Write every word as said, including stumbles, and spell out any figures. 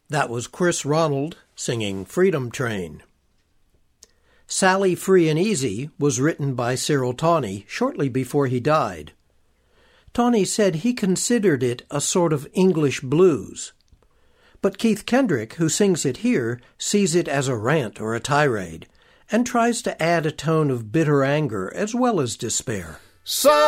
That was Chris Ronald singing Freedom Train. Sally Free and Easy was written by Cyril Tawney shortly before he died. Tawney said he considered it a sort of English blues. But Keith Kendrick, who sings it here, sees it as a rant or a tirade, and tries to add a tone of bitter anger as well as despair. So